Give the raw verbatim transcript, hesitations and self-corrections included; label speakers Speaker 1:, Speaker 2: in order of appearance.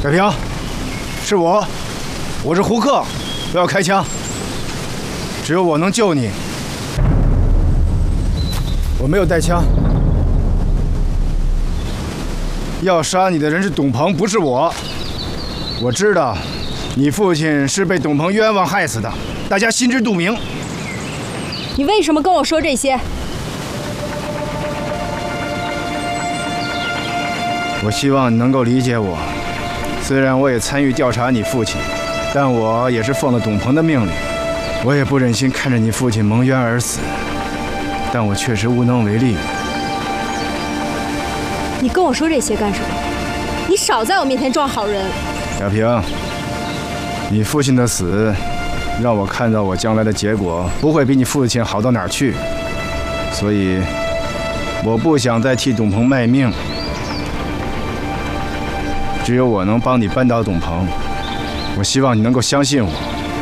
Speaker 1: 北平，是我，我是胡克，不要开枪，只有我能救你。我没有带枪，要杀你的人是董鹏，不是我。我知道，你父亲是被董鹏冤枉害死的，大家心知肚明。
Speaker 2: 你为什么跟我说这些？
Speaker 1: 我希望你能够理解我。虽然我也参与调查你父亲，但我也是奉了董鹏的命令。我也不忍心看着你父亲蒙冤而死，但我确实无能为力。
Speaker 2: 你跟我说这些干什么？你少在我面前装好人。
Speaker 1: 小平，你父亲的死，让我看到我将来的结果不会比你父亲好到哪儿去，所以我不想再替董鹏卖命。只有我能帮你扳倒董鹏，我希望你能够相信我。